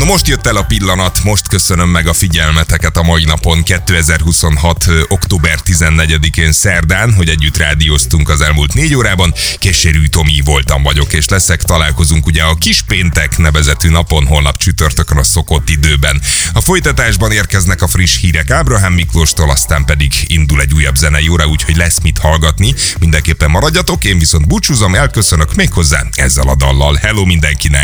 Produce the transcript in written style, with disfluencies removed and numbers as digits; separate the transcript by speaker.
Speaker 1: most jött el a pillanat, most köszönöm meg a figyelmeteket a mai napon, 2026. október 14-én szerdán, hogy együtt rádióztunk az elmúlt 4 órában. Keserű Tomi vagyok és leszek, találkozunk ugye a Kispéntek nevezetű napon, holnap csütörtökön a szokott időben. A folytatásban érkeznek a friss hírek Ábrahám Miklóstól, aztán pedig indul egy újabb zenei óra, úgyhogy lesz mit hallgatni. Mindenképpen maradjatok, én viszont búcsúzom, elköszönök méghozzá ezzel a dallal. Hello mindenkinek!